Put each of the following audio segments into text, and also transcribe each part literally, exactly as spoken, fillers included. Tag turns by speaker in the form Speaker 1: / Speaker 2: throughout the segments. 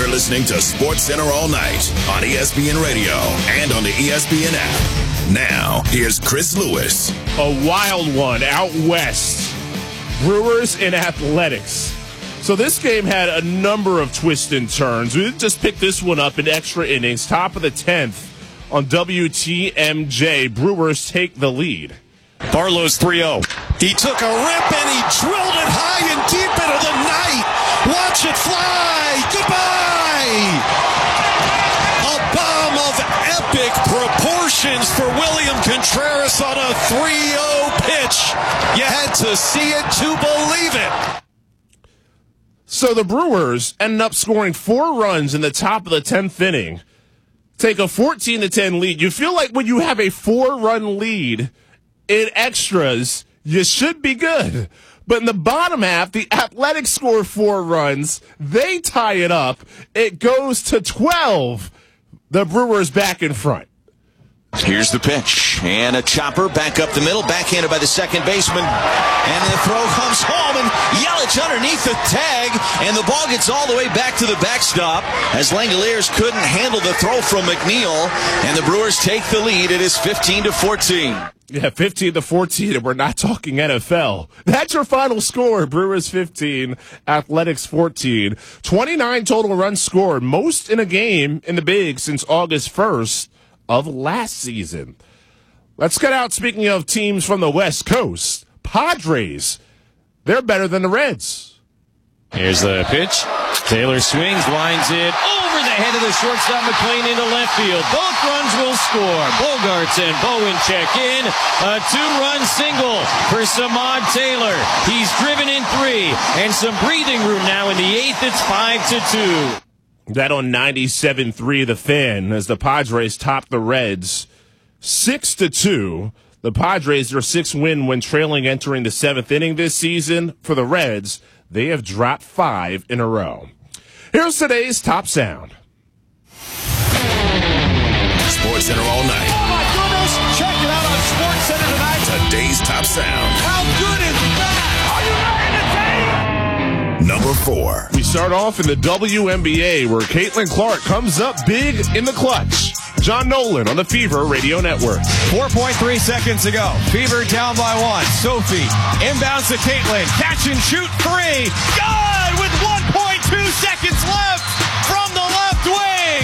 Speaker 1: listening to Sports Center all night on E S P N Radio and on the E S P N app. Now, here's Chris Lewis.
Speaker 2: A wild one out west. Brewers and Athletics. So this game had a number of twists and turns. We just picked this one up in extra innings, top of the tenth on W T M J. Brewers take the lead.
Speaker 3: Barlow's three oh. He took a rip and he drilled it high and deep into the night. Watch it fly. Goodbye. A bomb of epic proportions for William Contreras on a three oh pitch. You had to see it to believe it.
Speaker 2: So the Brewers ended up scoring four runs in the top of the tenth inning. Take a fourteen to ten lead. You feel like when you have a four-run lead in extras, you should be good. But in the bottom half, the Athletics score four runs. They tie it up. It goes to twelve. The Brewers back in front.
Speaker 3: Here's the pitch. And a chopper back up the middle. Backhanded by the second baseman. And the throw comes home. And Yelich underneath the tag. And the ball gets all the way back to the backstop as Langoliers couldn't handle the throw from McNeil. And the Brewers take the lead. It is fifteen to fourteen.
Speaker 2: Yeah, fifteen to fourteen, and we're not talking N F L. That's your final score. Brewers fifteen, Athletics fourteen. twenty-nine total runs scored, most in a game in the Big since August first of last season. Let's get out, speaking of teams from the West Coast. Padres, they're better than the Reds.
Speaker 4: Here's the pitch. Taylor swings, lines it over the head of the shortstop McLean into left field. Both runs will score. Bogarts and Bowen check in. A two-run single for Samad Taylor. He's driven in three, and some breathing room now in the eighth. It's five to two.
Speaker 2: That on ninety-seven point three The Fan as the Padres top the Reds six to two. The Padres, their sixth win when trailing entering the seventh inning this season. For the Reds, they have dropped five in a row. Here's today's top sound.
Speaker 1: Sports Center all night.
Speaker 3: Oh my goodness! Check it out on Sports Center tonight.
Speaker 1: Today's top sound.
Speaker 3: How good is that? Are you ready to take?
Speaker 1: Number four.
Speaker 2: We start off in the W N B A where Caitlin Clark comes up big in the clutch. John Nolan on the Fever Radio Network.
Speaker 5: four point three seconds to go. Fever down by one. Sophie inbounds to Caitlin. Catch and shoot three. Good with one point two seconds left from the left wing.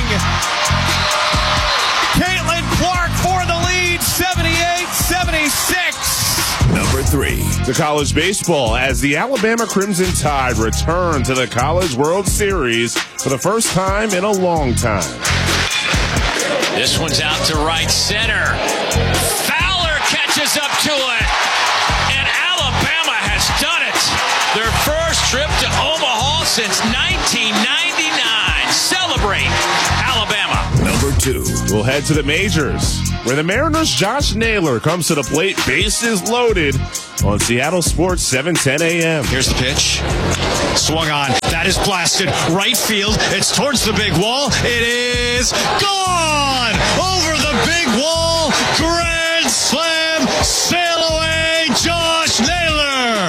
Speaker 5: Caitlin Clark for the lead. seventy-eight seventy-six.
Speaker 1: Number three.
Speaker 2: The college baseball as the Alabama Crimson Tide return to the College World Series for the first time in a long time.
Speaker 6: This one's out to right center. Fowler catches up to it. And Alabama has done it. Their first trip to Omaha since nineteen ninety-nine. Celebrate, Alabama.
Speaker 1: Number two.
Speaker 2: We'll head to the majors where the Mariners' Josh Naylor comes to the plate. Bases loaded on Seattle Sports seven ten a.m.
Speaker 5: Here's the pitch. Swung on. That is blasted. Right field. It's towards the big wall. It is gone! Over the big wall. Grand slam. Sail away, Josh Naylor.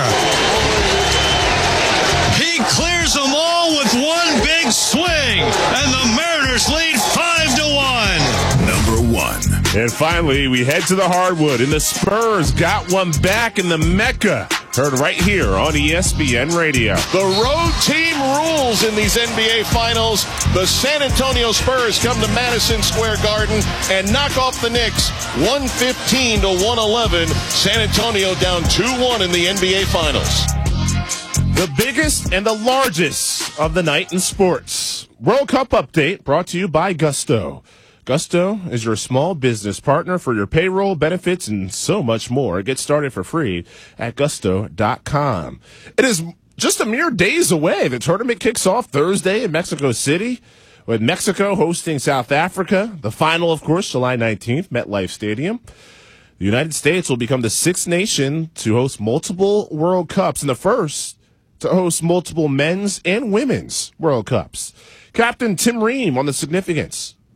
Speaker 5: He clears them all with one big swing. And the Mariners lead five to one.
Speaker 1: Number one.
Speaker 2: And finally, we head to the hardwood, and the Spurs got one back in the Mecca. Heard right here on E S P N Radio.
Speaker 7: The road team rules in these N B A Finals. The San Antonio Spurs come to Madison Square Garden and knock off the Knicks one fifteen to one eleven. San Antonio down two one in the N B A Finals.
Speaker 2: The biggest and the largest of the night in sports. World Cup update brought to you by Gusto. Gusto is your small business partner for your payroll, benefits, and so much more. Get started for free at gusto dot com. It is just a mere days away. The tournament kicks off Thursday in Mexico City, with Mexico hosting South Africa. The final, of course, July nineteenth, MetLife Stadium. The United States will become the sixth nation to host multiple World Cups and the first to host multiple men's and women's World Cups. Captain Tim Ream on the significance.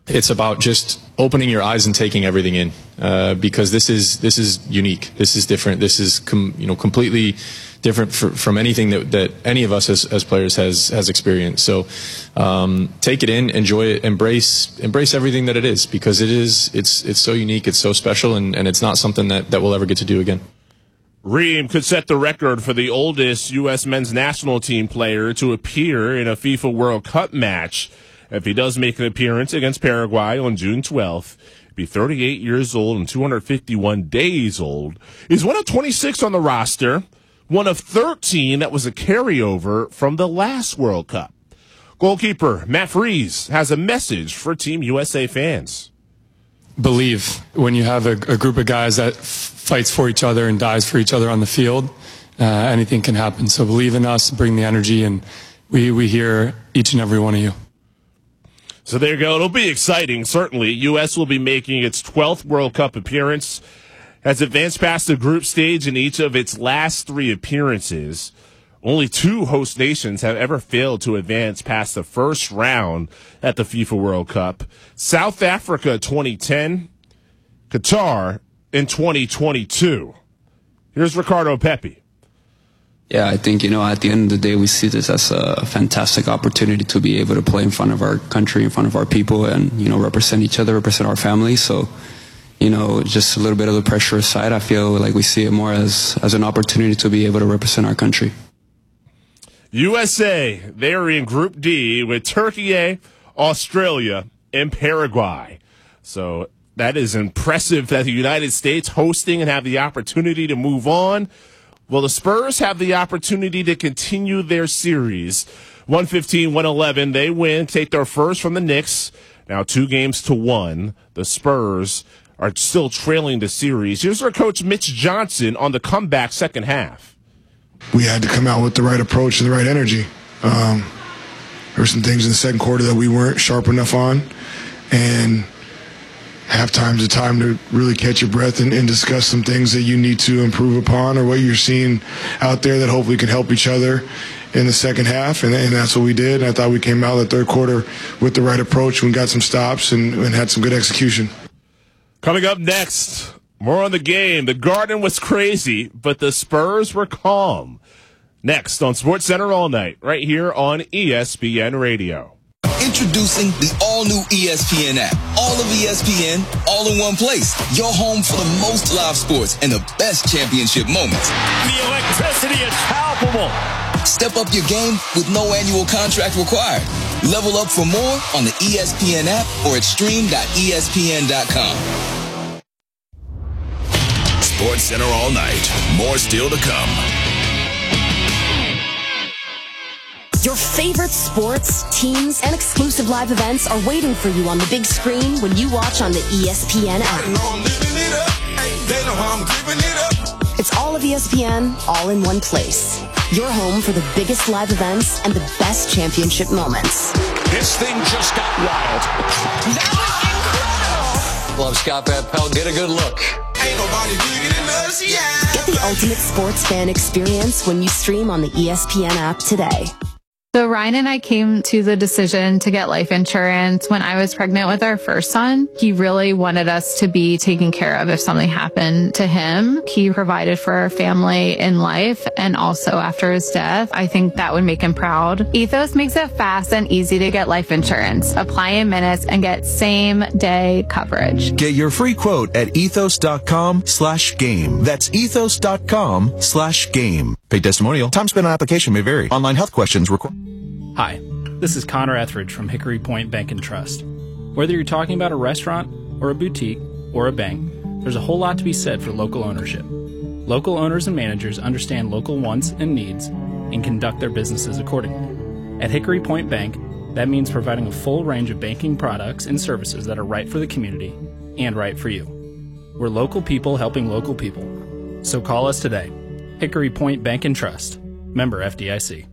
Speaker 8: It's about just opening your eyes and taking everything in, uh, because this is this is unique. This is different. This is com- you know completely different for, from anything that, that any of us as, as players has has experienced. So um, take it in, enjoy it, embrace embrace everything that it is, because it is it's it's so unique, it's so special, and, and it's not something that, that we'll ever get to do again.
Speaker 2: Reem could set the record for the oldest U S men's national team player to appear in a FIFA World Cup match. If he does make an appearance against Paraguay on June twelfth, he'd be thirty-eight years old and two hundred fifty-one days old. He's one of twenty-six on the roster, one of thirteen that was a carryover from the last World Cup. Goalkeeper Matt Freese has a message for Team U S A fans.
Speaker 9: Believe. When you have a, a group of guys that f- fights for each other and dies for each other on the field, uh, anything can happen. So believe in us, bring the energy, and we, we hear each and every one of you.
Speaker 2: So there you go. It'll be exciting, certainly. U S will be making its twelfth World Cup appearance, has advanced past the group stage in each of its last three appearances. Only two host nations have ever failed to advance past the first round at the FIFA World Cup. South Africa twenty ten, Qatar in twenty twenty-two. Here's Ricardo Pepi.
Speaker 10: Yeah, I think, you know, at the end of the day, we see this as a fantastic opportunity to be able to play in front of our country, in front of our people, and, you know, represent each other, represent our family. So, you know, just a little bit of the pressure aside, I feel like we see it more as, as an opportunity to be able to represent our country.
Speaker 2: U S A, they are in Group D with Turkey, Australia, and Paraguay. So that is impressive that the United States hosting and have the opportunity to move on. Well, the Spurs have the opportunity to continue their series. one fifteen one eleven, they win, take their first from the Knicks. Now two games to one. The Spurs are still trailing the series. Here's our coach, Mitch Johnson, on the comeback second half.
Speaker 11: We had to come out with the right approach and the right energy. Um, there were some things in the second quarter that we weren't sharp enough on, and halftime's the time to really catch your breath and, and discuss some things that you need to improve upon, or what you're seeing out there that hopefully can help each other in the second half, and, and that's what we did. And I thought we came out of the third quarter with the right approach and got some stops and, and had some good execution.
Speaker 2: Coming up next, more on the game. The Garden was crazy, but the Spurs were calm. Next on SportsCenter All Night, right here on E S P N Radio.
Speaker 12: Introducing the all-new E S P N app. All of E S P N, all in one place. Your home for the most live sports and the best championship moments.
Speaker 6: The electricity is palpable.
Speaker 12: Step up your game with no annual contract required. Level up for more on the E S P N app or at stream dot E S P N dot com.
Speaker 1: SportsCenter All Night. More still to come.
Speaker 13: Your favorite sports, teams, and exclusive live events are waiting for you on the big screen when you watch on the E S P N app. It's all of E S P N, all in one place. Your home for the biggest live events and the best championship moments.
Speaker 6: This thing just got wild. That was incredible.
Speaker 14: Love Scott Van Pelt. Get a good look.
Speaker 12: Ain't nobody bigger than us, yeah.
Speaker 13: Get the ultimate sports fan experience when you stream on the E S P N app today.
Speaker 15: So Ryan and I came to the decision to get life insurance when I was pregnant with our first son. He really wanted us to be taken care of if something happened to him. He provided for our family in life and also after his death. I think that would make him proud. Ethos makes it fast and easy to get life insurance. Apply in minutes and get same day coverage.
Speaker 16: Get your free quote at ethos.com slash game. That's ethos.com slash game. Paid testimonial. Time spent on application may vary. Online health questions require.
Speaker 17: Hi, this is Connor Etheridge from Hickory Point Bank and Trust. Whether you're talking about a restaurant or a boutique or a bank, there's a whole lot to be said for local ownership. Local owners and managers understand local wants and needs and conduct their businesses accordingly. At Hickory Point Bank, that means providing a full range of banking products and services that are right for the community and right for you. We're local people helping local people. So call us today. Hickory Point Bank and Trust. Member F D I C.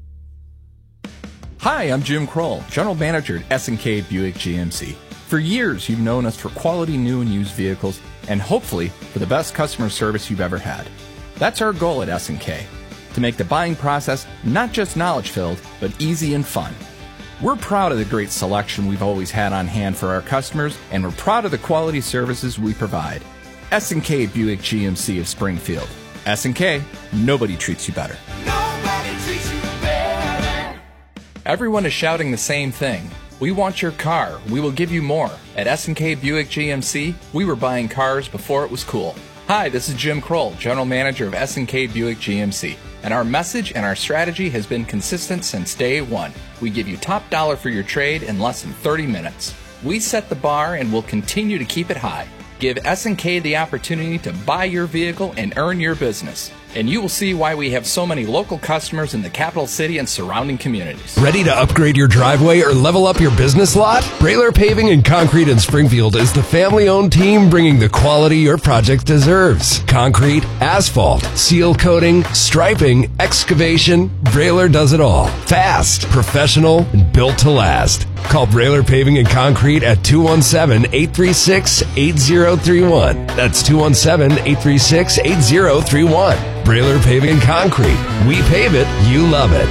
Speaker 18: Hi, I'm Jim Kroll, General Manager at S and K Buick G M C. For years, you've known us for quality new and used vehicles, and hopefully for the best customer service you've ever had. That's our goal at S and K, to make the buying process not just knowledge-filled, but easy and fun. We're proud of the great selection we've always had on hand for our customers, and we're proud of the quality services we provide. S and K Buick G M C of Springfield. S and K, nobody treats you better.
Speaker 19: Nobody treats you better.
Speaker 18: Everyone is shouting the same thing. We want your car. We will give you more. At S and K Buick G M C, we were buying cars before it was cool. Hi, this is Jim Kroll, General Manager of S and K Buick G M C. And our message and our strategy has been consistent since day one. We give you top dollar for your trade in less than thirty minutes. We set the bar and will continue to keep it high. Give S and K the opportunity to buy your vehicle and earn your business. And you will see why we have so many local customers in the capital city and surrounding communities.
Speaker 20: Ready to upgrade your driveway or level up your business lot? Brailer Paving and Concrete in Springfield is the family-owned team bringing the quality your project deserves. Concrete, asphalt, seal coating, striping, excavation, Brailer does it all. Fast, professional, and built to last. Call Brailer Paving and Concrete at two one seven, eight three six, eight zero three one. That's two one seven, eight three six, eight zero three one. Brailer Paving and Concrete. We pave it, you love it.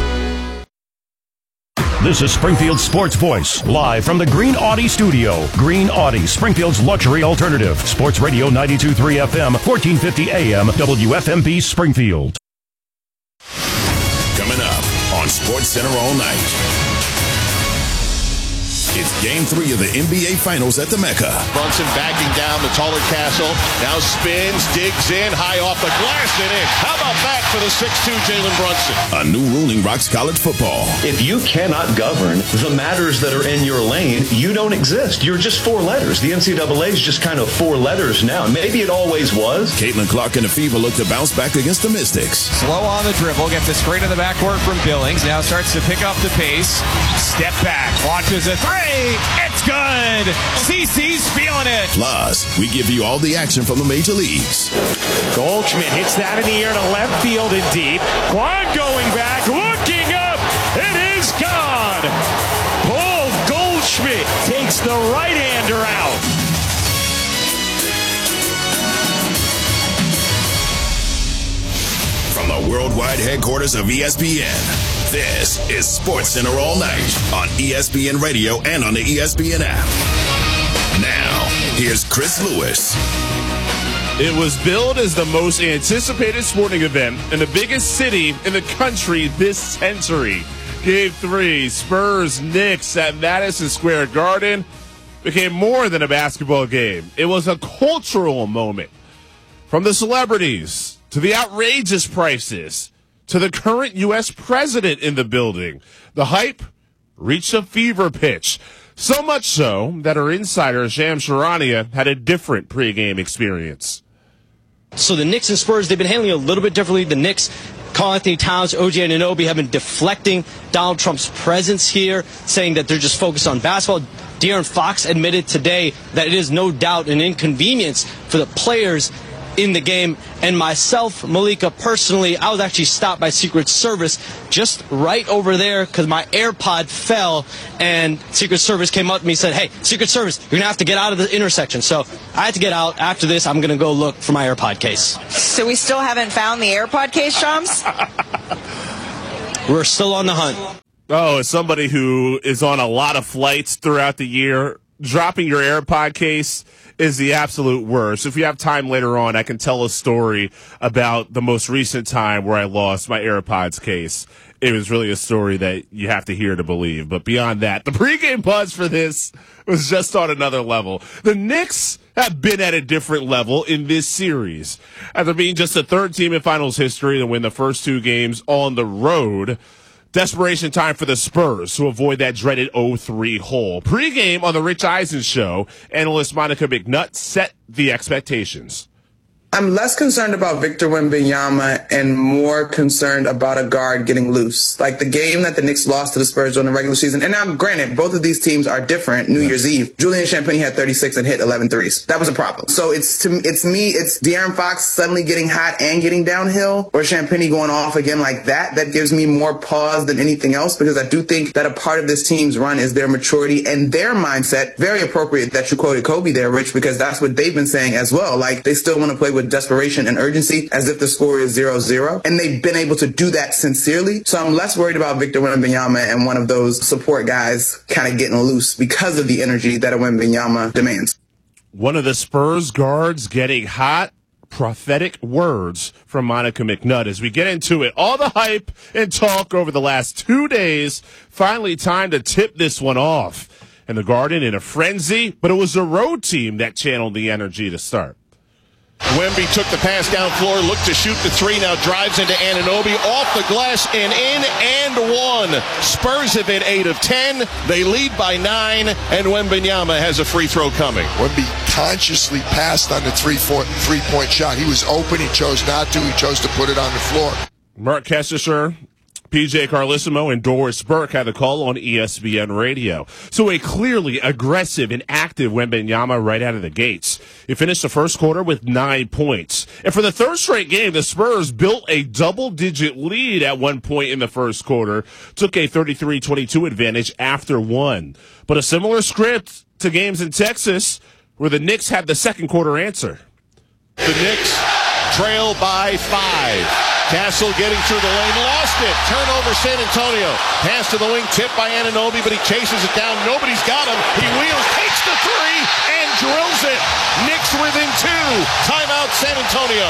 Speaker 21: This is Springfield Sports Voice, live from the Green Audi studio. Green Audi, Springfield's luxury alternative. Sports Radio ninety-two point three F M, fourteen fifty A M, W F M B Springfield.
Speaker 1: Coming up on Sports Center all night. It's game three of the N B A Finals at the Mecca.
Speaker 7: Brunson backing down the taller Castle. Now spins, digs in, high off the glass and in. How about that for the six two Jalen Brunson?
Speaker 1: A new ruling rocks college football.
Speaker 22: If you cannot govern the matters that are in your lane, you don't exist. You're just four letters. The N C double A is just kind of four letters now. Maybe it always was.
Speaker 1: Caitlin Clark and the Fever look to bounce back against the Mystics.
Speaker 23: Slow on the dribble, gets it straight in the backcourt from Billings. Now starts to pick up the pace. Step back, launches a three. It's good. Cece's feeling it.
Speaker 1: Plus, we give you all the action from the major leagues.
Speaker 24: Goldschmidt hits that in the air to left field and deep. Quan going back, looking up. It is gone. Paul Goldschmidt takes the right-hander out.
Speaker 1: From the worldwide headquarters of E S P N, this is Sports Center all night on E S P N Radio and on the E S P N app. Now, here's Chris Lewis.
Speaker 2: It was billed as the most anticipated sporting event in the biggest city in the country this century. Game three, Spurs Knicks at Madison Square Garden, became more than a basketball game. It was a cultural moment. From the celebrities to the outrageous prices, to the current U S president in the building, the hype reached a fever pitch. So much so that our insider, Shams Charania, had a different pregame experience.
Speaker 25: So the Knicks and Spurs, they've been handling it a little bit differently. The Knicks, Karl Anthony Towns, O G Anunoby have been deflecting Donald Trump's presence here, saying that they're just focused on basketball. De'Aaron Fox admitted today that it is no doubt an inconvenience for the players in the game, and myself, Malika, personally, I was actually stopped by Secret Service just right over there because my AirPod fell, and Secret Service came up to me and said, hey, Secret Service, you're going to have to get out of the intersection. So I had to get out. After this, I'm going to go look for my AirPod case.
Speaker 26: So we still haven't found the AirPod case, Shams?
Speaker 25: We're still on the hunt.
Speaker 2: Oh, as somebody who is on a lot of flights throughout the year, dropping your AirPod case is the absolute worst. If you have time later on, I can tell a story about the most recent time where I lost my AirPods case. It was really a story that you have to hear to believe. But beyond that, the pregame buzz for this was just on another level. The Knicks have been at a different level in this series. After being just the third team in finals history to win the first two games on the road, desperation time for the Spurs to avoid that dreaded oh three hole. Pre-game on the Rich Eisen Show, analyst Monica McNutt set the expectations.
Speaker 27: I'm less concerned about Victor Wembanyama and more concerned about a guard getting loose. Like the game that the Knicks lost to the Spurs during the regular season. And now, granted, both of these teams are different. New Year's Eve, Julian Champagnie had thirty-six and hit eleven threes. That was a problem. So it's to it's me, it's De'Aaron Fox suddenly getting hot and getting downhill, or Champagnie going off again like that. That gives me more pause than anything else, because I do think that a part of this team's run is their maturity and their mindset. Very appropriate that you quoted Kobe there, Rich, because that's what they've been saying as well. Like they still want to play with with desperation and urgency as if the score is zero zero. And they've been able to do that sincerely. So I'm less worried about Victor Wembanyama and one of those support guys kind of getting loose because of the energy that a Wembanyama demands.
Speaker 2: One of the Spurs guards getting hot. Prophetic words from Monica McNutt as we get into it. All the hype and talk over the last two days. Finally time to tip this one off. And the Garden in a frenzy, but it was a road team that channeled the energy to start.
Speaker 7: Wemby took the pass down floor, looked to shoot the three, now drives into Anunoby, off the glass and in and one. Spurs have hit eight of ten. They lead by nine, and Wembanyama has a free throw coming.
Speaker 3: Wemby consciously passed on the three-point shot. He was open. He chose not to. He chose to put it on the floor.
Speaker 2: Mark Kestecher, P J Carlissimo, and Doris Burke had the call on E S P N Radio. So a clearly aggressive and active Wembanyama right out of the gates. He finished the first quarter with nine points. And for the third straight game, the Spurs built a double-digit lead at one point in the first quarter, took a thirty-three twenty-two advantage after one. But a similar script to games in Texas, where the Knicks had the second quarter answer.
Speaker 7: The Knicks trail by five. Castle getting through the lane, lost it. Turnover San Antonio. Pass to the wing, tipped by Anunoby, but he chases it down. Nobody's got him. He wheels, takes the three, and drills it. Knicks within two. Timeout San Antonio.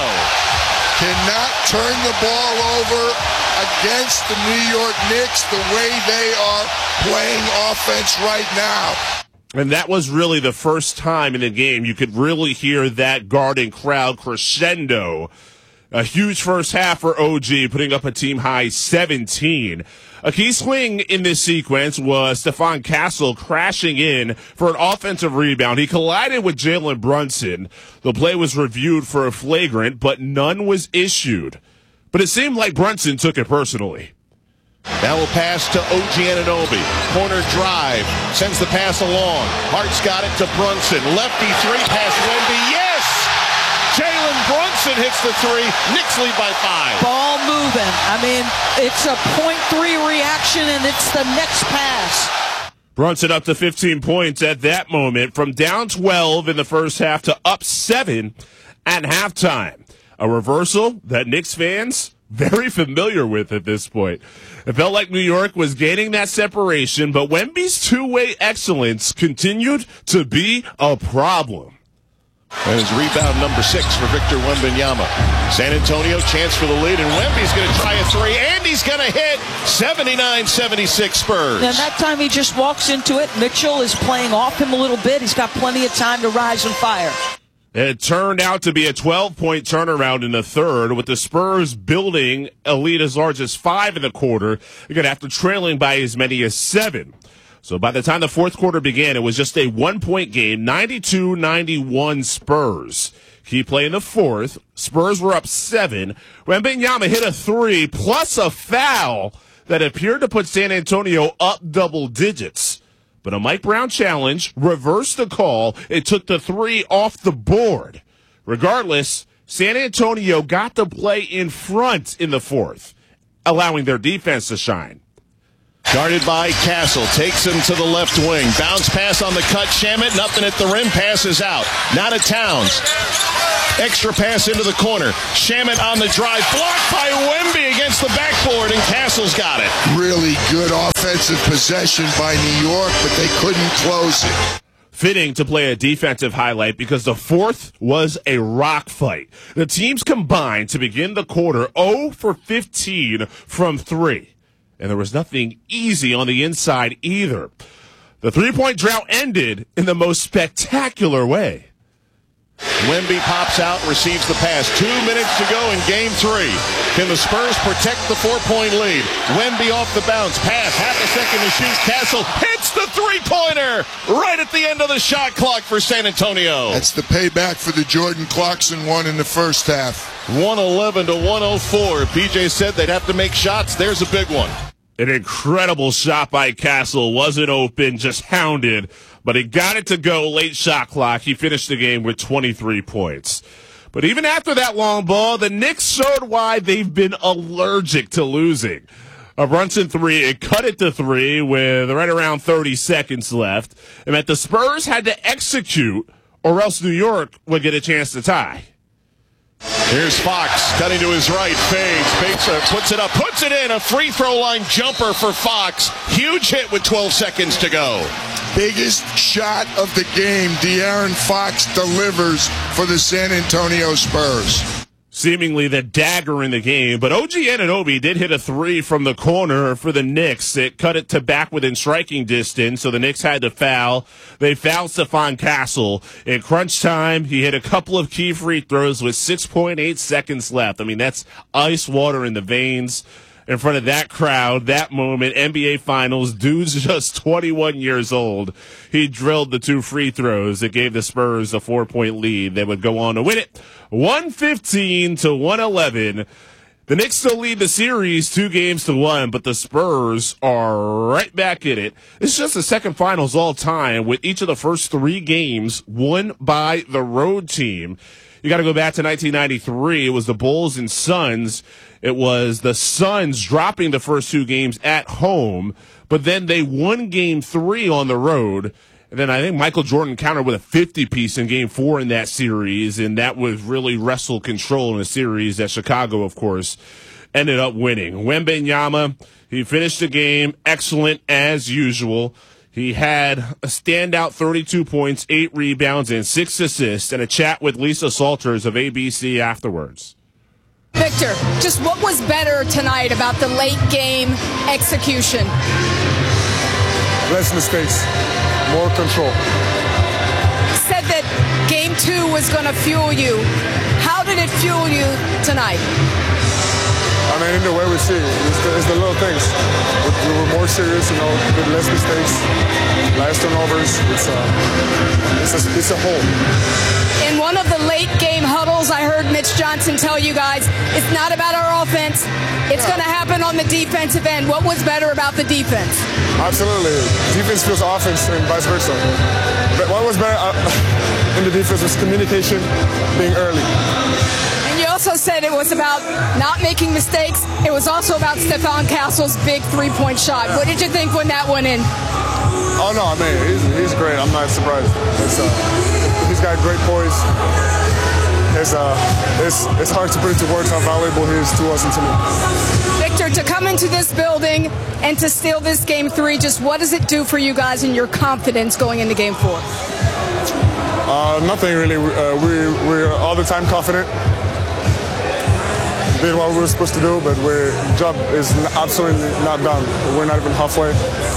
Speaker 3: Cannot turn the ball over against the New York Knicks the way they are playing offense right now.
Speaker 2: And that was really the first time in the game you could really hear that Garden crowd crescendo. A huge first half for O G, putting up a team-high seventeen. A key swing in this sequence was Stephon Castle crashing in for an offensive rebound. He collided with Jalen Brunson. The play was reviewed for a flagrant, but none was issued. But it seemed like Brunson took it personally.
Speaker 7: Now we'll pass to O G Anunoby. Corner drive. Sends the pass along. Hart's got it to Brunson. Lefty three pass Wemby. Yes! Jalen Brunson hits the three. Knicks lead by five.
Speaker 4: Ball moving. I mean, it's a point three reaction, and it's the next pass.
Speaker 2: Brunson up to fifteen points at that moment, from down twelve in the first half to up seven at halftime. A reversal that Knicks fans very familiar with at this point. It felt like New York was gaining that separation, but Wemby's two-way excellence continued to be a problem.
Speaker 7: And his rebound number six for Victor Wembanyama. San Antonio chance for the lead, and Wemby's going to try a three, and he's going to hit. seventy-nine seventy-six Spurs.
Speaker 4: And that time he just walks into it. Mitchell is playing off him a little bit. He's got plenty of time to rise and fire.
Speaker 2: It turned out to be a twelve-point turnaround in the third, with the Spurs building a lead as large as five in the quarter, again after trailing by as many as seven. So by the time the fourth quarter began, it was just a one-point game, ninety-two ninety-one Spurs. Key play in the fourth, Spurs were up seven. Wembanyama hit a three plus a foul that appeared to put San Antonio up double digits. But a Mike Brown challenge reversed the call. It took the three off the board. Regardless, San Antonio got the play in front in the fourth, allowing their defense to shine.
Speaker 7: Guarded by Castle, takes him to the left wing. Bounce pass on the cut, Shamet, nothing at the rim, passes out. Not at Towns. Extra pass into the corner. Shamet on the drive, blocked by Wemby against the backboard, and Castle's got it.
Speaker 3: Really good offensive possession by New York, but they couldn't close it.
Speaker 2: Fitting to play a defensive highlight because the fourth was a rock fight. The teams combined to begin the quarter zero for fifteen from three. And there was nothing easy on the inside either. The three-point drought ended in the most spectacular way.
Speaker 7: Wemby pops out, receives the pass. Two minutes to go in game three. Can the Spurs protect the four-point lead? Wemby off the bounce. Pass, half a second to shoot. Castle hits the three-pointer right at the end of the shot clock for San Antonio.
Speaker 3: That's the payback for the Jordan Clarkson one in the first half.
Speaker 7: one eleven to one oh four. P J said they'd have to make shots. There's a big one.
Speaker 2: An incredible shot by Castle. Wasn't open, just hounded. But he got it to go late shot clock. He finished the game with twenty-three points. But even after that long ball, the Knicks showed why they've been allergic to losing. A Brunson three, it cut it to three with right around thirty seconds left. And that the Spurs had to execute or else New York would get a chance to tie.
Speaker 7: Here's Fox cutting to his right, fades, makes a, puts it up, puts it in, a free throw line jumper for Fox. Huge hit with twelve seconds to go.
Speaker 3: Biggest shot of the game, De'Aaron Fox delivers for the San Antonio Spurs.
Speaker 2: Seemingly the dagger in the game, but O G Anunoby did hit a three from the corner for the Knicks. It cut it to back within striking distance, so the Knicks had to foul. They fouled Stephon Castle. In crunch time, he hit a couple of key free throws with six point eight seconds left. I mean, that's ice water in the veins. In front of that crowd, that moment, N B A Finals, dude's just twenty-one years old. He drilled the two free throws that gave the Spurs a four-point lead. They would go on to win it one fifteen to one eleven. The Knicks still lead the series two games to one, but the Spurs are right back in it. It's just the second finals all time, with each of the first three games won by the road team. You got to go back to nineteen ninety-three. It was the Bulls and Suns. It was the Suns dropping the first two games at home, but then they won game three on the road. And then I think Michael Jordan countered with a fifty-piece in game four in that series, and that was really wrestle control in a series that Chicago, of course, ended up winning. Wembanyama, he finished the game excellent as usual. He had a standout thirty-two points, eight rebounds, and six assists, and a chat with Lisa Salters of A B C afterwards.
Speaker 5: Victor, just what was better tonight about the late game execution?
Speaker 6: Less mistakes, more control.
Speaker 5: Said that game two was going to fuel you. How did it fuel you tonight?
Speaker 6: I mean, in the way we see it, it's the, it's the little things. We, we were more serious, you know, with less mistakes, less turnovers. It's a, it's a, it's a whole.
Speaker 5: In one of the late game huddles, I heard Mitch Johnson tell you guys, it's not about our offense. It's going to happen on the defensive end. What was better about the defense?
Speaker 6: Absolutely. Defense feels offense and vice versa. But what was better uh, in the defense was communication, being early.
Speaker 5: And you also said it was about not making mistakes. It was also about Stephon Castle's big three-point shot. What did you think when that went in?
Speaker 6: Oh, no, I mean, he's, he's great. I'm not surprised. It's, uh, he's got great poise. It's, uh, it's, it's hard to put into words how valuable he is to us and to me.
Speaker 5: Victor, to come into this building and to steal this game three, just what does it do for you guys and your confidence going into game four?
Speaker 6: Uh, nothing really. Uh, we, we're all the time confident. Did what we were supposed to do, but our job is absolutely not done. We're not even halfway.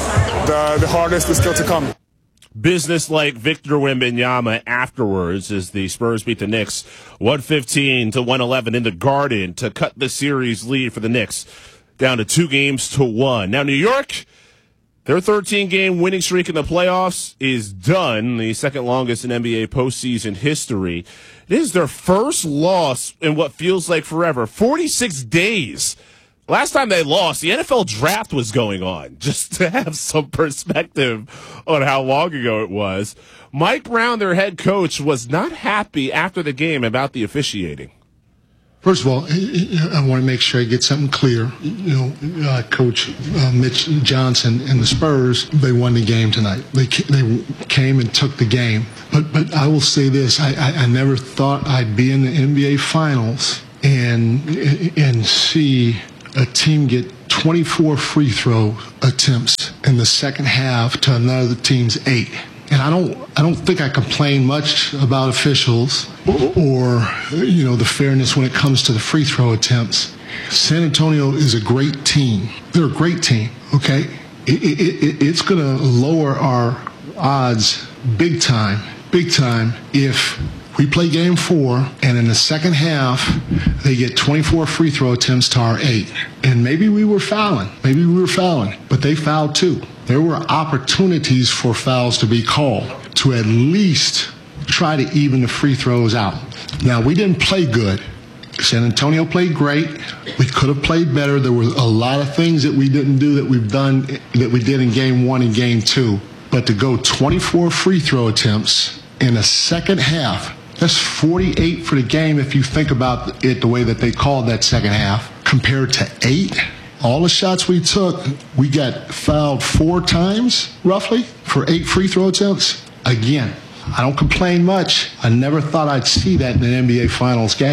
Speaker 6: The, the hardest is still to come.
Speaker 2: Business-like Victor Wembanyama afterwards as the Spurs beat the Knicks one fifteen to one eleven in the Garden to cut the series lead for the Knicks down to two games to one. Now, New York, their thirteen-game winning streak in the playoffs is done, the second longest in N B A postseason history. It is their first loss in what feels like forever, forty-six days. Last time they lost, the N F L draft was going on, just to have some perspective on how long ago it was. Mike Brown, their head coach, was not happy after the game about the officiating.
Speaker 8: First of all, I want to make sure I get something clear. You know, uh, Coach uh, Mitch Johnson and the Spurs, they won the game tonight. They they came and took the game. But but I will say this: I, I, I never thought I'd be in the N B A Finals and and see a team get twenty-four free throw attempts in the second half to another team's eight. And I don't, I don't think I complain much about officials or, or, you know, the fairness when it comes to the free throw attempts. San Antonio is a great team. They're a great team, okay? It, it, it, it's going to lower our odds big time, big time if we play game four and in the second half they get twenty-four free throw attempts to our eight. And maybe we were fouling, maybe we were fouling, but they fouled too. There were opportunities for fouls to be called to at least try to even the free throws out. Now, we didn't play good. San Antonio played great. We could have played better. There were a lot of things that we didn't do that we've done, that we did in game one and game two. But to go twenty-four free throw attempts in a second half, that's forty-eight for the game if you think about it the way that they called that second half, compared to eight. All the shots we took, we got fouled four times, roughly, for eight free throw attempts. Again, I don't complain much. I never thought I'd see that in an N B A Finals game.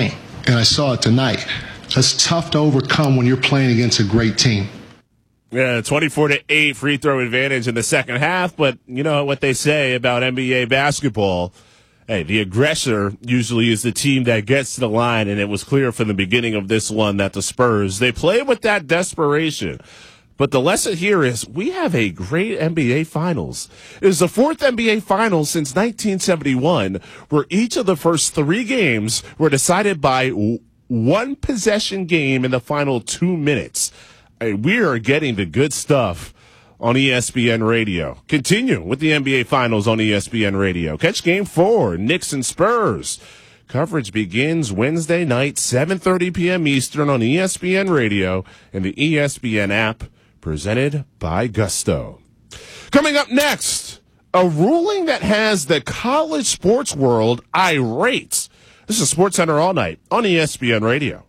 Speaker 8: and I saw it tonight. That's tough to overcome when you're playing against a great team.
Speaker 2: Yeah, twenty-four to eight free throw advantage in the second half, but you know what they say about N B A basketball. Hey, the aggressor usually is the team that gets to the line, and it was clear from the beginning of this one that the Spurs, they play with that desperation. But the lesson here is we have a great N B A Finals. It is the fourth N B A Finals since nineteen seventy-one, where each of the first three games were decided by one possession game in the final two minutes. Hey, we are getting the good stuff on E S P N Radio. Continue with the N B A Finals on E S P N Radio. Catch Game four, Knicks and Spurs. Coverage begins Wednesday night, seven thirty p.m. Eastern on E S P N Radio and the E S P N app, presented by Gusto. Coming up next, a ruling that has the college sports world irate. This is SportsCenter All Night on E S P N Radio.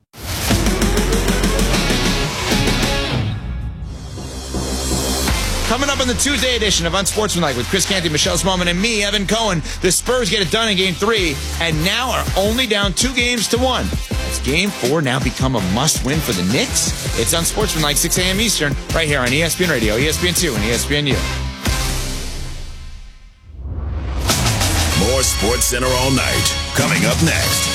Speaker 9: Coming up on the Tuesday edition of Unsportsmanlike with Chris Canty, Michelle Smallman, and me, Evan Cohen, the Spurs get it done in Game three and now are only down two games to one. Has Game four now become a must-win for the Knicks? It's Unsportsmanlike, six a.m. Eastern, right here on E S P N Radio, E S P N two, and E S P N U.
Speaker 1: More SportsCenter All Night coming up next.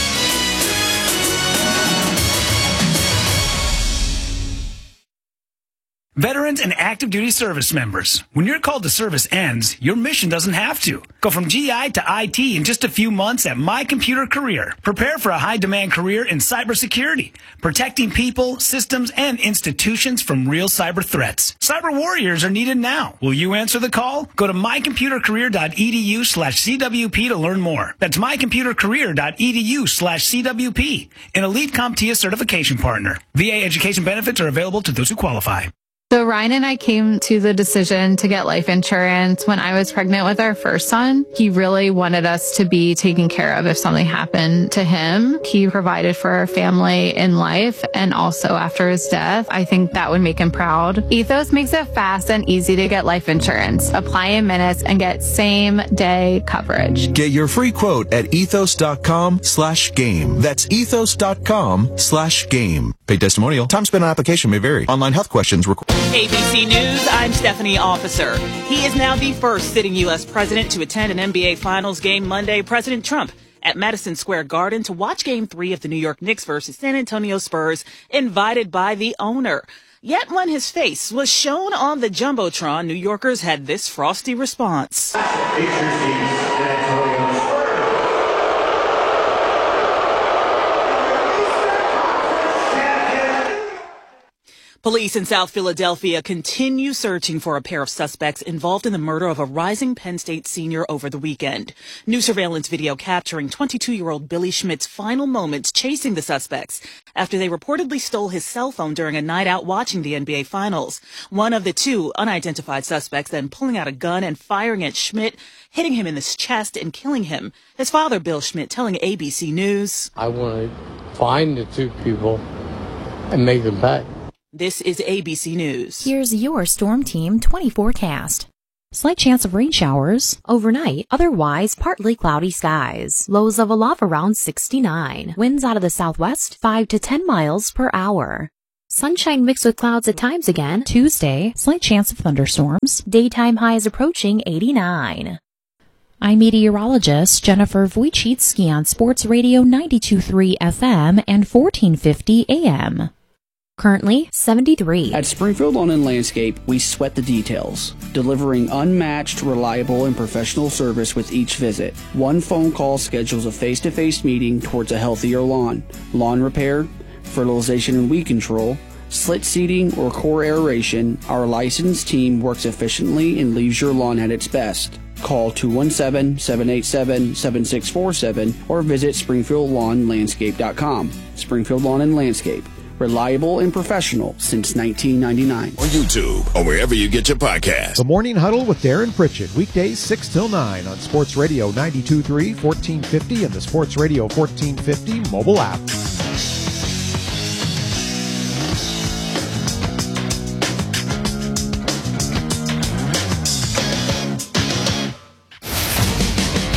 Speaker 10: Veterans and active duty service members, when your call to service ends, your mission doesn't have to. Go from G I to I T in just a few months at My Computer Career. Prepare for a high-demand career in cybersecurity, protecting people, systems, and institutions from real cyber threats. Cyber warriors are needed now. Will you answer the call? Go to mycomputercareer.edu slash CWP to learn more. That's mycomputercareer.edu slash CWP, an elite CompTIA certification partner. V A education benefits are available to those who qualify.
Speaker 11: So Ryan and I came to the decision to get life insurance when I was pregnant with our first son. He really wanted us to be taken care of if something happened to him. He provided for our family in life and also after his death. I think that would make him proud. Ethos makes it fast and easy to get life insurance. Apply in minutes and get same day coverage.
Speaker 16: Get your free quote at ethos.com slash game. That's ethos.com slash game. Paid testimonial. Time spent on application may vary. Online health questions required.
Speaker 12: A B C News, I'm Stephanie Officer. He is now the first sitting U S president to attend an N B A Finals game Monday. President Trump at Madison Square Garden to watch Game three of the New York Knicks versus San Antonio Spurs, invited by the owner. Yet when his face was shown on the Jumbotron, New Yorkers had this frosty response. Police in South Philadelphia continue searching for a pair of suspects involved in the murder of a rising Penn State senior over the weekend. New surveillance video capturing twenty-two-year-old Billy Schmidt's final moments chasing the suspects after they reportedly stole his cell phone during a night out watching the N B A Finals. One of the two unidentified suspects then pulling out a gun and firing at Schmidt, hitting him in the chest and killing him. His father, Bill Schmidt, telling A B C News,
Speaker 13: I want to find the two people and make them back.
Speaker 12: This is A B C News.
Speaker 14: Here's your Storm Team twenty forecast. Slight chance of rain showers. Overnight, otherwise partly cloudy skies. Lows of a low around sixty-nine. Winds out of the southwest, five to ten miles per hour. Sunshine mixed with clouds at times again. Tuesday, slight chance of thunderstorms. Daytime highs approaching eighty-nine. I'm meteorologist Jennifer Wojcicki on Sports Radio ninety-two point three F M and fourteen fifty A M. Currently, seventy-three.
Speaker 15: At Springfield Lawn and Landscape, we sweat the details, delivering unmatched, reliable, and professional service with each visit. One phone call schedules a face-to-face meeting towards a healthier lawn. Lawn repair, fertilization and weed control, slit seeding, or core aeration, our licensed team works efficiently and leaves your lawn at its best. Call two one seven, seven eight seven, seven six four seven or visit springfield lawn landscape dot com. Springfield Lawn and Landscape. Reliable and professional since nineteen ninety-nine.
Speaker 1: On YouTube or wherever you get your podcasts.
Speaker 28: The Morning Huddle with Darren Pritchett. Weekdays six till nine on Sports Radio ninety-two point three, fourteen fifty, and the Sports Radio fourteen fifty mobile app.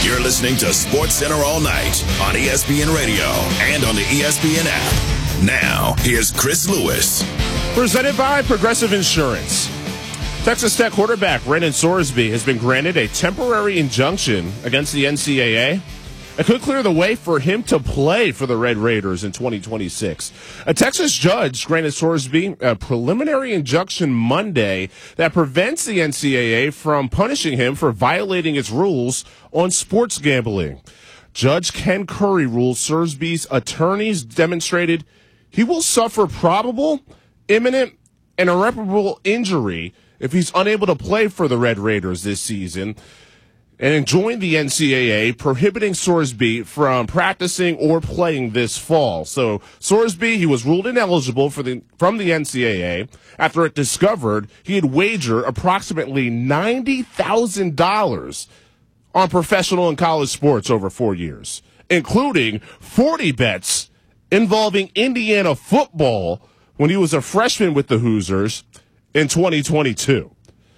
Speaker 1: You're listening to Sports Center all night on E S P N Radio and on the E S P N app. Now, here's Chris Lewis.
Speaker 2: Presented by Progressive Insurance. Texas Tech quarterback Brendan Sorsby has been granted a temporary injunction against the N C double A. It could clear the way for him to play for the Red Raiders in twenty twenty-six. A Texas judge granted Sorsby a preliminary injunction Monday that prevents the N C double A from punishing him for violating its rules on sports gambling. Judge Ken Curry ruled Sorsby's attorneys demonstrated he will suffer probable, imminent, and irreparable injury if he's unable to play for the Red Raiders this season, and enjoined the N C double A, prohibiting Sorsby from practicing or playing this fall. So Sorsby, he was ruled ineligible for the from the N C double A after it discovered he had wagered approximately ninety thousand dollars on professional and college sports over four years, including forty bets involving Indiana football when he was a freshman with the Hoosiers in twenty twenty-two.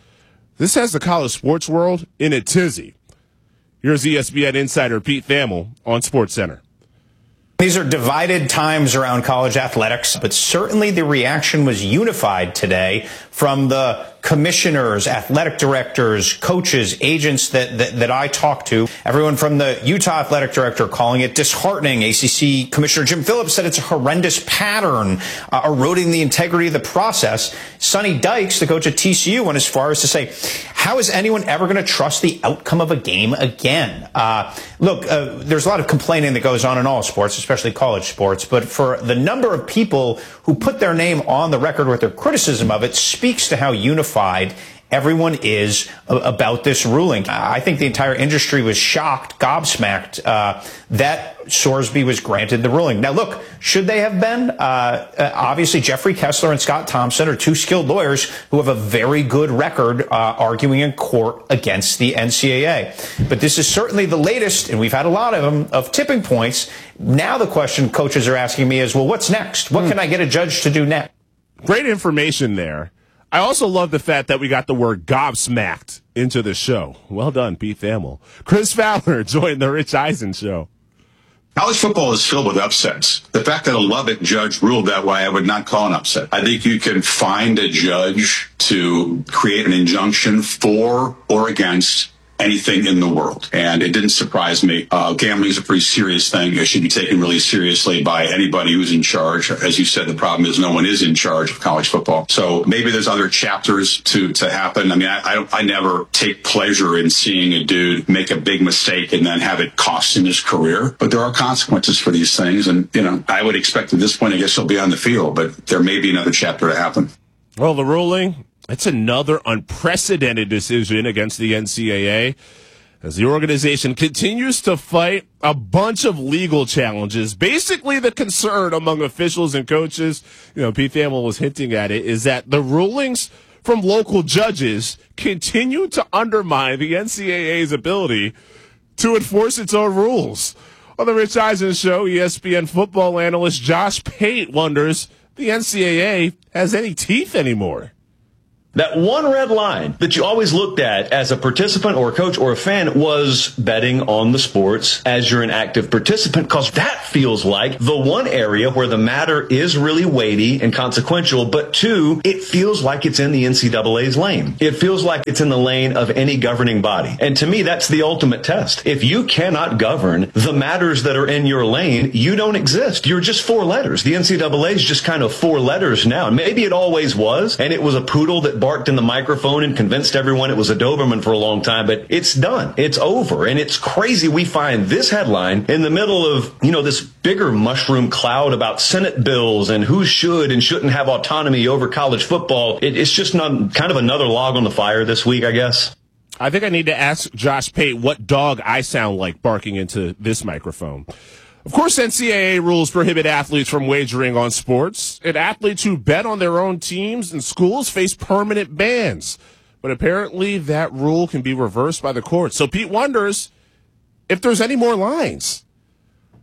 Speaker 2: This has the college sports world in a tizzy. Here's E S P N insider Pete Thamel on SportsCenter.
Speaker 17: These are divided times around college athletics, but certainly the reaction was unified today from the commissioners, athletic directors, coaches, agents that, that, that I talked to. Everyone from the Utah athletic director calling it disheartening. A C C Commissioner Jim Phillips said it's a horrendous pattern, uh, eroding the integrity of the process. Sonny Dykes, the coach at T C U, went as far as to say, how is anyone ever going to trust the outcome of a game again? Uh, look, uh, there's a lot of complaining that goes on in all sports, especially college sports, but for the number of people who put their name on the record with their criticism of it speaks to how unified everyone is about this ruling. I think the entire industry was shocked, gobsmacked, uh, that Sorsby was granted the ruling. Now, look, should they have been? Uh, uh, obviously, Jeffrey Kessler and Scott Thompson are two skilled lawyers who have a very good record uh, arguing in court against the N C double A. But this is certainly the latest, and we've had a lot of them, of tipping points. Now the question coaches are asking me is, well, what's next? What can I get a judge to do next?
Speaker 2: Great information there. I also love the fact that we got the word gobsmacked into the show. Well done, Pete Thamel. Chris Fowler joined the Rich Eisen Show.
Speaker 18: College football is filled with upsets. The fact that a Lubbock judge ruled that way, I would not call an upset. I think you can find a judge to create an injunction for or against anything in the world. And it didn't surprise me. Uh, gambling is a pretty serious thing. It should be taken really seriously by anybody who's in charge. As you said, the problem is no one is in charge of college football. So maybe there's other chapters to, to happen. I mean, I, I, don't, I never take pleasure in seeing a dude make a big mistake and then have it cost him his career. But there are consequences for these things. And, you know, I would expect at this point, I guess he'll be on the field, but there may be another chapter to happen.
Speaker 2: Well, the ruling, it's another unprecedented decision against the N C double A as the organization continues to fight a bunch of legal challenges. Basically, the concern among officials and coaches, you know, Pete Thamel was hinting at it, is that the rulings from local judges continue to undermine the N C double A's ability to enforce its own rules. On the Rich Eisen Show, E S P N football analyst Josh Pate wonders the N C double A has any teeth anymore.
Speaker 19: That one red line that you always looked at as a participant or a coach or a fan was betting on the sports as you're an active participant, because that feels like the one area where the matter is really weighty and consequential. But two, it feels like it's in the N C double A's lane. It feels like it's in the lane of any governing body. And to me, that's the ultimate test. If you cannot govern the matters that are in your lane, you don't exist. You're just four letters. The N C double A is just kind of four letters now. Maybe it always was, and it was a poodle that barked in the microphone and convinced everyone it was a Doberman for a long time, but it's done. It's over. And it's crazy we find this headline in the middle of, you know, this bigger mushroom cloud about Senate bills and who should and shouldn't have autonomy over college football. It, it's just not, kind of another log on the fire this week, I guess.
Speaker 2: I think I need to ask Josh Pate what dog I sound like barking into this microphone. Of course, N C double A rules prohibit athletes from wagering on sports, and athletes who bet on their own teams and schools face permanent bans. But apparently that rule can be reversed by the courts. So Pete wonders if there's any more lines.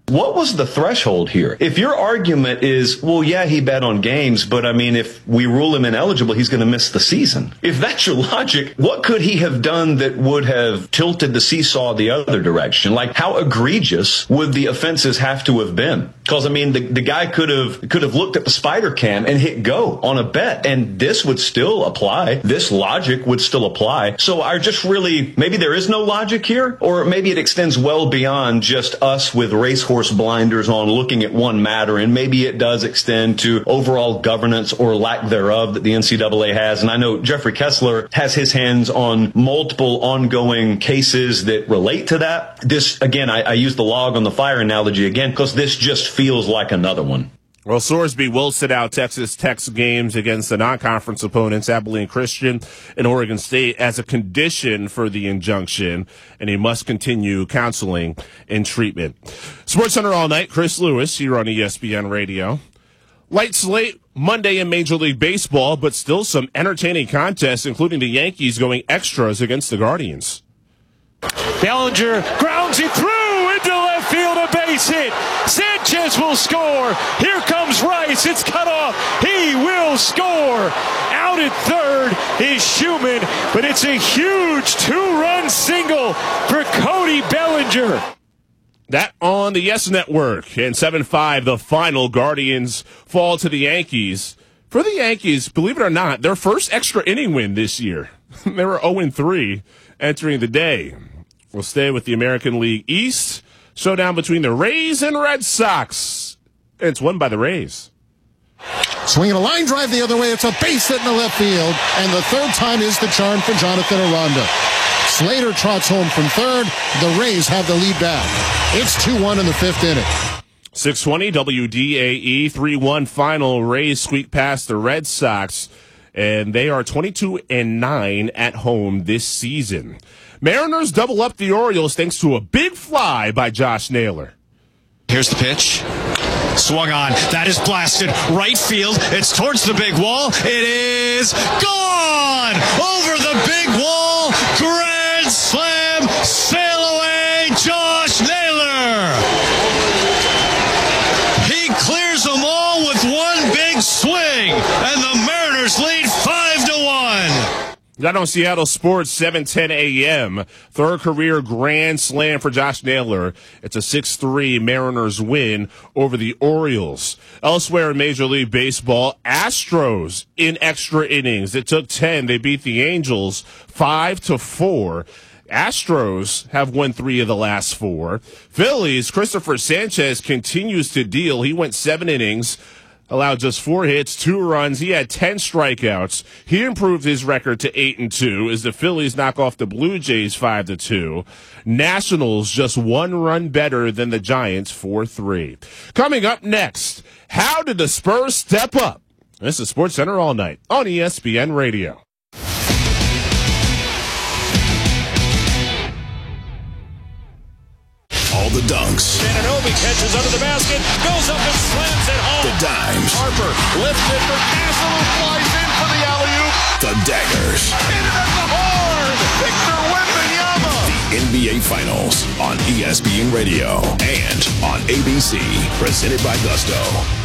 Speaker 19: What was the threshold here? If your argument is, well, yeah, he bet on games, but I mean, if we rule him ineligible, he's going to miss the season. If that's your logic, what could he have done that would have tilted the seesaw the other direction? Like, how egregious would the offenses have to have been? Because, I mean, the, the guy could have could have looked at the spider cam and hit go on a bet, and this would still apply. This logic would still apply. So I just really, maybe there is no logic here, or maybe it extends well beyond just us with racehorse blinders on looking at one matter, and maybe it does extend to overall governance or lack thereof that the N C double A has. And I know Jeffrey Kessler has his hands on multiple ongoing cases that relate to that. This, again, I, I use the log on the fire analogy again because this just feels like another one.
Speaker 2: Well, Sorsby will sit out Texas Tech's games against the non-conference opponents, Abilene Christian and Oregon State, as a condition for the injunction, and he must continue counseling and treatment. Sports Center all night. Chris Lewis here on E S P N Radio. Light slate Monday in Major League Baseball, but still some entertaining contests, including the Yankees going extras against the Guardians.
Speaker 20: Bellinger grounds it through into left field, a base hit. Sanchez will score. Here comes Rice. It's cut off. He will score. Out at third is Schumann, but it's a huge two-run single for Cody Bellinger.
Speaker 2: That on the Yes Network. And seven five, the final. Guardians fall to the Yankees. For the Yankees, believe it or not, their first extra inning win this year. They were oh and three entering the day. We'll stay with the American League East. Showdown between the Rays and Red Sox. And it's won by the Rays.
Speaker 21: Swinging a line drive the other way. It's a base hit in the left field. And the third time is the charm for Jonathan Aranda. Slater trots home from third. The Rays have the lead back. It's two one in the fifth inning.
Speaker 2: six twenty W D A E, three one final. Rays squeak past the Red Sox, and they are twenty-two and nine at home this season. Mariners double up the Orioles thanks to a big fly by Josh Naylor.
Speaker 22: Here's the pitch. Swung on. That is blasted. Right field. It's towards the big wall. It is gone! Over the big wall. Grand slam. Sail away, Josh Naylor. He clears them all with one big swing. And the Mariners lead five to one.
Speaker 2: Got on Seattle Sports, seven ten a.m. Third career grand slam for Josh Naylor. It's a six three Mariners win over the Orioles. Elsewhere in Major League Baseball, Astros in extra innings. It took ten. They beat the Angels five to four. Astros have won three of the last four. Phillies, Christopher Sanchez continues to deal. He went seven innings. Allowed just four hits, two runs. He had ten strikeouts. He improved his record to eight and two as the Phillies knock off the Blue Jays five to two. Nationals just one run better than the Giants, four three. Coming up next, how did the Spurs step up? This is Sports Center all night on E S P N Radio.
Speaker 1: All the dunks.
Speaker 20: Ananobi catches under the basket, goes up and slams it home.
Speaker 1: The dimes.
Speaker 7: Harper lifted for Castle, who flies in for the alley-oop.
Speaker 1: The daggers.
Speaker 7: Hit it at the horn. Victor Wembanyama.
Speaker 1: The N B A Finals on E S P N Radio and on A B C. Presented by Gusto.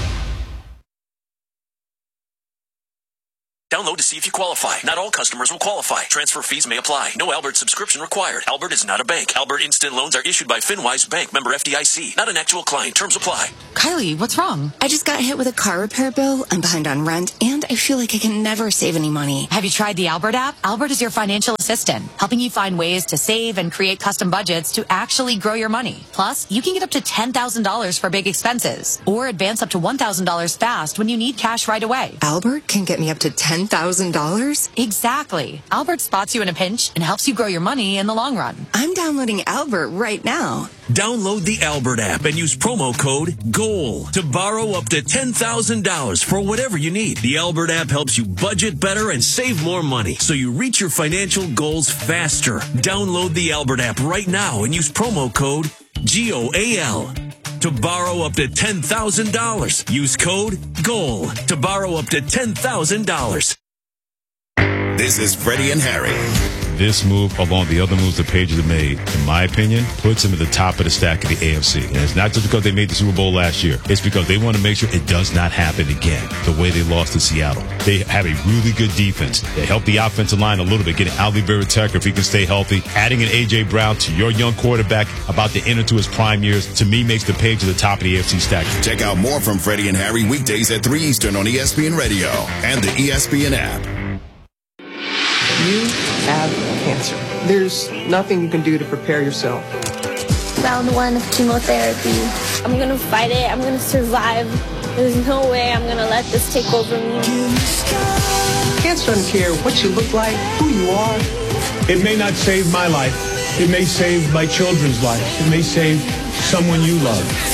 Speaker 23: Download to see if you qualify. Not all customers will qualify. Transfer fees may apply. No Albert subscription required. Albert is not a bank. Albert Instant Loans are issued by FinWise Bank, member F D I C. Not an actual client. Terms apply.
Speaker 24: Kylie, what's wrong? I just got hit with a car repair bill. I'm behind on rent, and I feel like I can never save any money.
Speaker 25: Have you tried the Albert app? Albert is your financial assistant, helping you find ways to save and create custom budgets to actually grow your money. Plus, you can get up to ten thousand dollars for big expenses, or advance up to one thousand dollars fast when you need cash right away.
Speaker 24: Albert can get me up to ten thousand dollars?
Speaker 25: Exactly. Albert spots you in a pinch and helps you grow your money in the long run.
Speaker 24: I'm downloading Albert right now.
Speaker 23: Download the Albert app and use promo code GOAL to borrow up to ten thousand dollars for whatever you need. The Albert app helps you budget better and save more money so you reach your financial goals faster. Download the Albert app right now and use promo code G O A L to borrow up to ten thousand dollars. Use code GOAL to borrow up to ten thousand dollars.
Speaker 1: This is Freddie and Harry.
Speaker 3: this move, along the other moves the Patriots have made, in my opinion, puts them at the top of the stack of the A F C. And it's not just because they made the Super Bowl last year. It's because they want to make sure it does not happen again the way they lost to Seattle. They have a really good defense. They help the offensive line a little bit, getting Ali Vera-Tucker if he can stay healthy. Adding an A J. Brown to your young quarterback about to enter into his prime years, to me, makes the Patriots at the top of the A F C stack.
Speaker 1: Check out more from Freddie and Harry weekdays at three Eastern on E S P N Radio and the E S P N app.
Speaker 4: You have cancer. There's nothing you can do to prepare yourself.
Speaker 5: Round one of chemotherapy. I'm gonna fight it. I'm gonna survive. There's no way I'm gonna let this take over me.
Speaker 4: Cancer doesn't care what you look like, who you are.
Speaker 6: It may not save my life. It may save my children's lives. It may save someone you love.